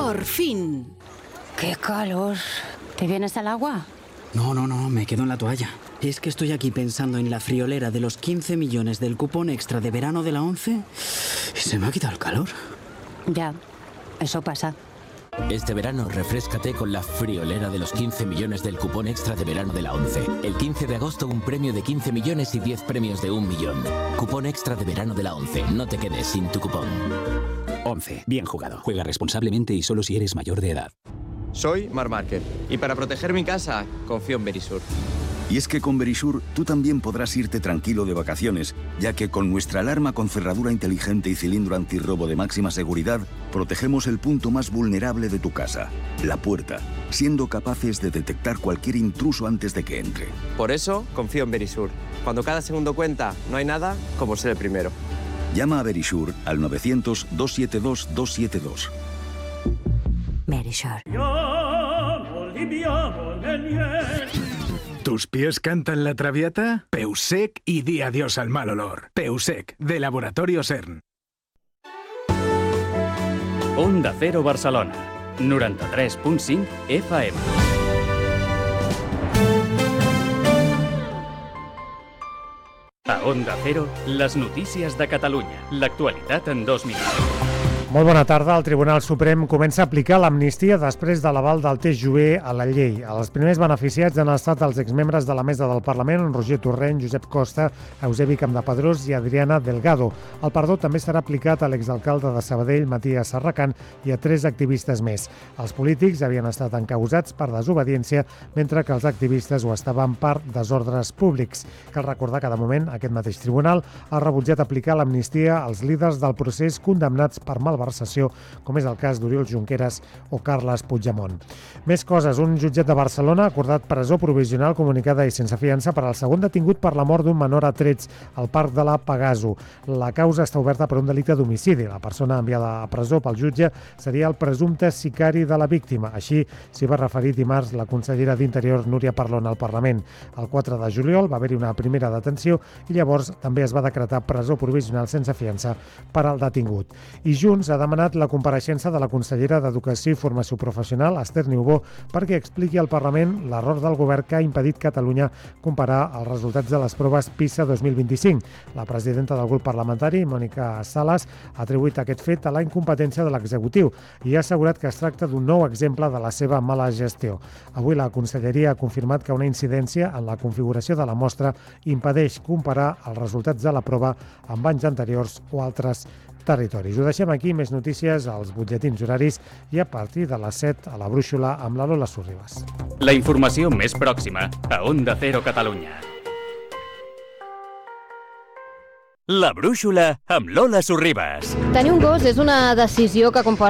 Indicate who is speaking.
Speaker 1: Por fin.
Speaker 2: ¡Qué calor! ¿Te vienes al agua?
Speaker 3: No, me quedo en la toalla. Es que estoy aquí pensando en la friolera de los 15 millones del cupón extra de verano de la 11 y se me ha quitado el calor.
Speaker 2: Ya, eso pasa.
Speaker 4: Este verano refréscate con la friolera de los 15 millones del cupón extra de verano de la 11. El 15 de agosto un premio de 15 millones y 10 premios de 1 millón. Cupón extra de verano de la 11. No te quedes sin tu cupón.
Speaker 5: 11. Bien jugado. Juega responsablemente y solo si eres mayor de edad.
Speaker 6: Soy Marc Márquez y para proteger mi casa confío en Verisur.
Speaker 7: Y es que con Verisur tú también podrás irte tranquilo de vacaciones, ya que con nuestra alarma con cerradura inteligente y cilindro antirrobo de máxima seguridad, protegemos el punto más vulnerable de tu casa, la puerta, siendo capaces de detectar cualquier intruso antes de que entre.
Speaker 6: Por eso confío en Verisur. Cuando cada segundo cuenta, no hay nada como ser el primero.
Speaker 7: Llama a Verisur al 900-272-272.
Speaker 2: Verisur.
Speaker 8: ¿Tus pies cantan la traviata? Peusec y di adiós al mal olor. Peusec, de Laboratorio CERN.
Speaker 9: Onda Cero Barcelona, 93.5 FM. A Onda Cero, les notícies de Catalunya. L'actualitat en 2 minuts.
Speaker 10: Molt bona tarda. El Tribunal Suprem comença a aplicar l'amnistia després de l'aval del TJUE a la llei. Els primers beneficiats han estat els exmembres de la mesa del Parlament, Roger Torrent, Josep Costa, Eusebi Campdepadrós i Adriana Delgado. El perdó també serà aplicat a l'exalcalde de Sabadell, Matías Serracant, i a 3 activistes més. Els polítics havien estat encausats per desobediència, mentre que els activistes ho estaven per desordres públics. Cal recordar que, de moment, aquest mateix tribunal ha rebutjat aplicar l'amnistia als líders del procés condemnats per malversació, com és el cas d'Oriol Junqueras o Carles Puigdemont. Més coses. Un jutjat de Barcelona ha acordat presó provisional comunicada i sense fiança per al segon detingut per la mort d'un menor a trets al parc de la Pegaso. La causa està oberta per un delicte d'homicidi. La persona enviada a presó pel jutge seria el presumpte sicari de la víctima. Així s'hi va referir dimarts la consellera d'Interior, Núria Parlon, al Parlament. El 4 de juliol va haver-hi una primera detenció i llavors també es va decretar presó provisional sense fiança per al detingut. I Junts ha demanat la compareixença de la consellera d'Educació i Formació Professional, Esther Niubó, perquè expliqui al Parlament l'error del govern que ha impedit Catalunya comparar els resultats de les proves PISA 2025. La presidenta del grup parlamentari, Mònica Sales, ha atribuït aquest fet a la incompetència de l'executiu i ha assegurat que es tracta d'un nou exemple de la seva mala gestió. Avui la conselleria ha confirmat que una incidència en la configuració de la mostra impedeix comparar els resultats de la prova amb anys anteriors o altres territoris. Ho deixem aquí, més notícies als butlletins horaris i a partir de les 7 a la Brúixola amb la Lola Sorribas.
Speaker 9: La informació més pròxima a Onda Cero Catalunya. La Brúixola amb Lola Sorribas.
Speaker 11: Tenir un gos és una decisió que comporta